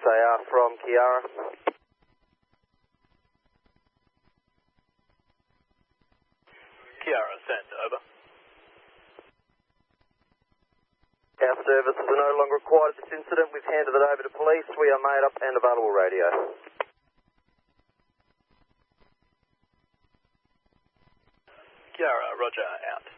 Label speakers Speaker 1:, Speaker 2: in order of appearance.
Speaker 1: They are from Kiara.
Speaker 2: Kiara, send, over.
Speaker 1: Our services are no longer required at this incident. We've handed it over to police. We are made up and available radio.
Speaker 2: Kiara, roger, out.